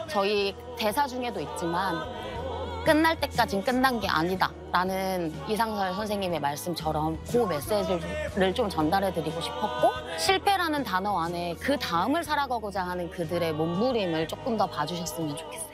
저희 대사 중에도 있지만 끝날 때까진 끝난 게 아니다 라는 이상설 선생님의 말씀처럼 그 메시지를 좀 전달해드리고 싶었고 실패라는 단어 안에 그 다음을 살아가고자 하는 그들의 몸부림을 조금 더 봐주셨으면 좋겠어요.